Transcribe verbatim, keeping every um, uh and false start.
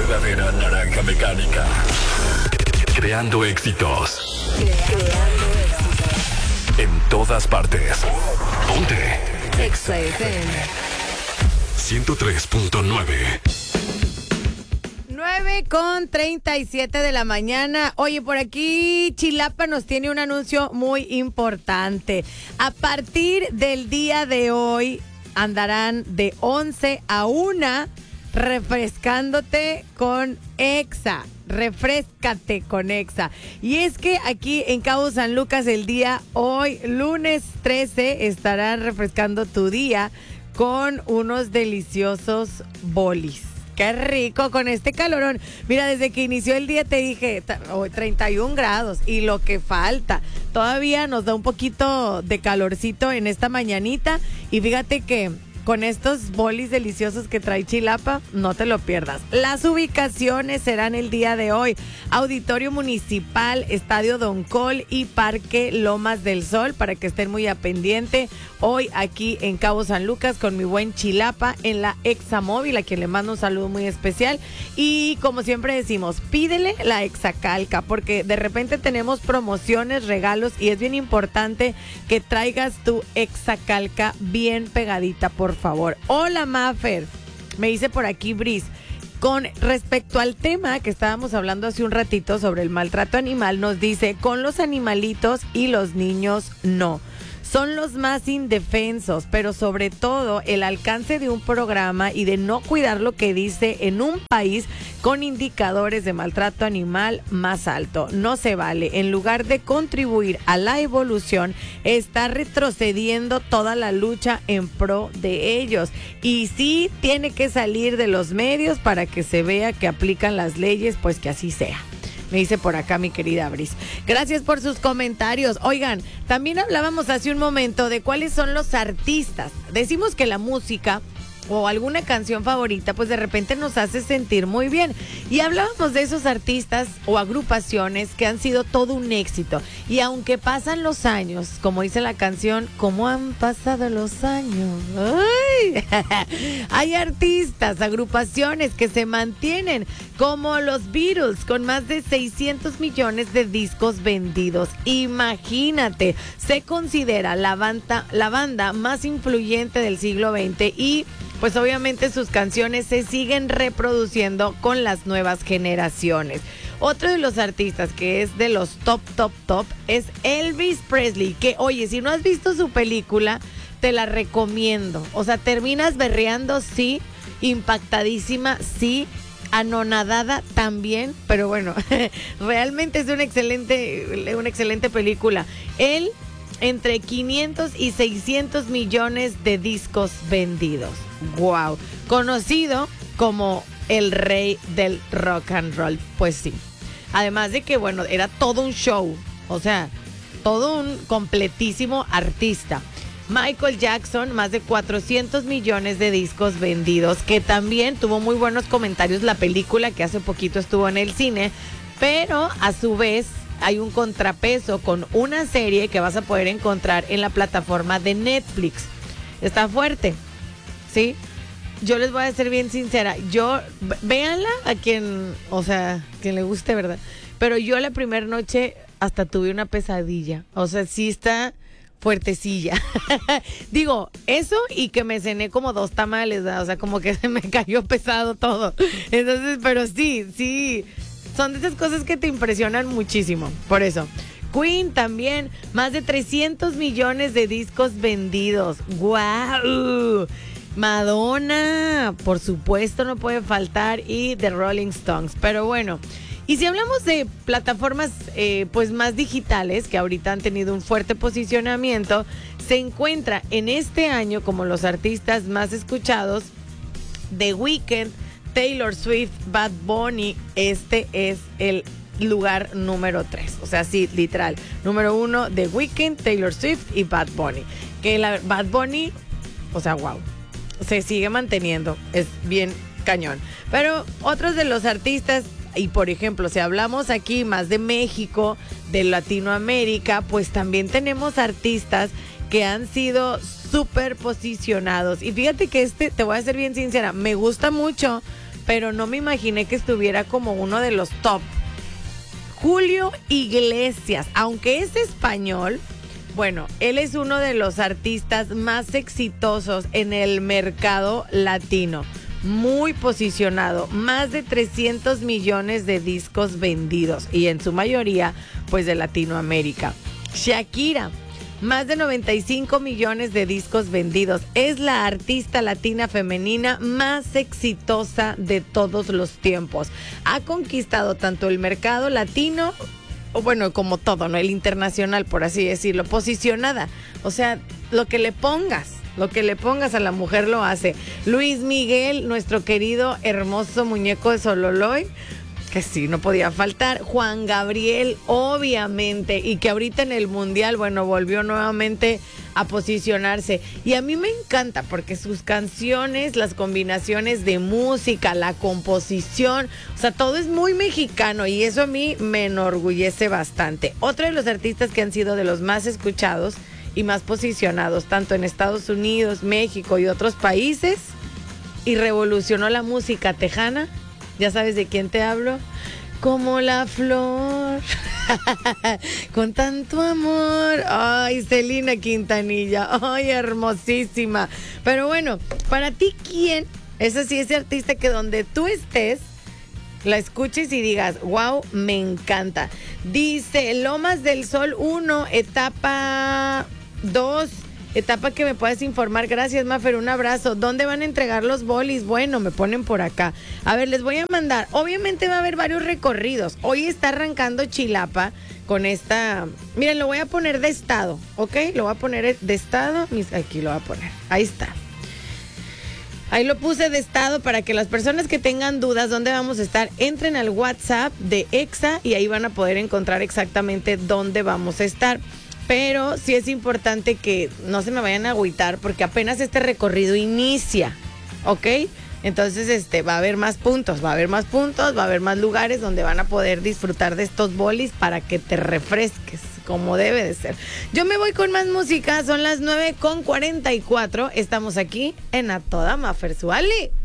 verdadera naranja mecánica. Creando éxitos. Creando éxitos. En todas partes. Ponte. Exa F M. ciento tres punto nueve. nueve con treinta y siete de la mañana. Oye, por aquí Chilapa nos tiene un anuncio muy importante. A partir del día de hoy andarán de once a una refrescándote con Exa. Refrescate con Exa. Y es que aquí en Cabo San Lucas el día hoy, lunes trece, estarán refrescando tu día con unos deliciosos bolis. ¡Qué rico con este calorón! Mira, desde que inició el día te dije oh, treinta y un grados y lo que falta. Todavía nos da un poquito de calorcito en esta mañanita y fíjate que con estos bolis deliciosos que trae Chilapa, no te lo pierdas. Las ubicaciones serán el día de hoy: Auditorio Municipal, Estadio Don Col y Parque Lomas del Sol, para que estén muy a pendiente. Hoy aquí en Cabo San Lucas con mi buen Chilapa en la Examóvil, a quien le mando un saludo muy especial. Y como siempre decimos, pídele la Exacalca, porque de repente tenemos promociones, regalos, y es bien importante que traigas tu Exacalca bien pegadita, por favor. Hola, Mafer, me dice por aquí Brice. Con respecto al tema que estábamos hablando hace un ratito sobre el maltrato animal, nos dice, con los animalitos y los niños no. Son los más indefensos, pero sobre todo el alcance de un programa y de no cuidar lo que dice en un país con indicadores de maltrato animal más alto. No se vale. En lugar de contribuir a la evolución, está retrocediendo toda la lucha en pro de ellos. Y sí tiene que salir de los medios para que se vea que aplican las leyes, pues que así sea. Me dice por acá mi querida Brice. Gracias por sus comentarios. Oigan, también hablábamos hace un momento de cuáles son los artistas. Decimos que la música o alguna canción favorita, pues de repente nos hace sentir muy bien. Y hablábamos de esos artistas o agrupaciones que han sido todo un éxito. Y aunque pasan los años, como dice la canción, ¿cómo han pasado los años? ¡Ay! Hay artistas, agrupaciones que se mantienen, como los Beatles, con más de seiscientos millones de discos vendidos. Imagínate, se considera la banda, la banda más influyente del siglo veinte y pues obviamente sus canciones se siguen reproduciendo con las nuevas generaciones. Otro de los artistas que es de los top, top, top es Elvis Presley, que oye, si no has visto su película, te la recomiendo. O sea, terminas berreando, sí, impactadísima, sí, anonadada también, pero bueno, realmente es una excelente, una excelente película. Él, entre quinientos y seiscientos millones de discos vendidos. Wow. Conocido como el rey del rock and roll. Pues sí. Además de que, bueno, era todo un show. O sea, todo un completísimo artista. Michael Jackson, más de cuatrocientos millones de discos vendidos, que también tuvo muy buenos comentarios la película, que hace poquito estuvo en el cine, pero a su vez hay un contrapeso con una serie que vas a poder encontrar en la plataforma de Netflix. Está fuerte, ¿sí? Yo les voy a ser bien sincera, yo, véanla a quien, o sea, quien le guste, ¿verdad? Pero yo la primera noche hasta tuve una pesadilla, o sea, sí está fuertecilla. Digo, eso y que me cené como dos tamales, ¿verdad? O sea, como que se me cayó pesado todo. Entonces, pero sí, sí, son de esas cosas que te impresionan muchísimo, por eso. Queen también, más de trescientos millones de discos vendidos. ¡Guau! Madonna, por supuesto, no puede faltar, y The Rolling Stones. Pero bueno, y si hablamos de plataformas eh, pues más digitales, que ahorita han tenido un fuerte posicionamiento, se encuentra en este año como los artistas más escuchados The Weeknd, Taylor Swift, Bad Bunny. Este es el lugar número tres. O sea, sí, literal. Número uno, The Weeknd, Taylor Swift y Bad Bunny. Que la Bad Bunny, o sea, wow, se sigue manteniendo. Es bien cañón. Pero otros de los artistas, y por ejemplo, si hablamos aquí más de México, de Latinoamérica, pues también tenemos artistas que han sido súper posicionados. Y fíjate que este, te voy a ser bien sincera, me gusta mucho pero no me imaginé que estuviera como uno de los top. Julio Iglesias, aunque es español, bueno, él es uno de los artistas más exitosos en el mercado latino. Muy posicionado, más de trescientos millones de discos vendidos y en su mayoría pues de Latinoamérica. Shakira, más de noventa y cinco millones de discos vendidos. Es la artista latina femenina más exitosa de todos los tiempos. Ha conquistado tanto el mercado latino, o bueno, como todo, ¿no? El internacional, por así decirlo, posicionada. O sea, lo que le pongas. Lo que le pongas a la mujer lo hace. Luis Miguel, nuestro querido hermoso muñeco de Sololoy, que sí, no podía faltar. Juan Gabriel, obviamente, y que ahorita en el Mundial, bueno, volvió nuevamente a posicionarse. Y a mí me encanta porque sus canciones, las combinaciones de música, la composición, o sea, todo es muy mexicano y eso a mí me enorgullece bastante. Otro de los artistas que han sido de los más escuchados y más posicionados, tanto en Estados Unidos, México y otros países, y revolucionó la música tejana. ¿Ya sabes de quién te hablo? Como la flor, con tanto amor. Ay, Selena Quintanilla, ay, hermosísima. Pero bueno, para ti, ¿quién es así ese artista que donde tú estés, la escuches y digas, wow, me encanta? Dice Lomas del Sol uno, etapa dos, etapa que me puedes informar. Gracias, Mafer, un abrazo. ¿Dónde van a entregar los bolis? Bueno, me ponen por acá. A ver, les voy a mandar. Obviamente va a haber varios recorridos. Hoy está arrancando Chilapa con esta... Miren, lo voy a poner de estado, ¿ok? Lo voy a poner de estado. Aquí lo voy a poner. Ahí está. Ahí lo puse de estado para que las personas que tengan dudas dónde vamos a estar, entren al WhatsApp de Exa y ahí van a poder encontrar exactamente dónde vamos a estar. Pero sí es importante que no se me vayan a agüitar porque apenas este recorrido inicia, ¿ok? Entonces este va a haber más puntos, va a haber más puntos, va a haber más lugares donde van a poder disfrutar de estos bolis para que te refresques, como debe de ser. Yo me voy con más música, son las nueve con cuarenta y cuatro, estamos aquí en A Toda Mafer Suali.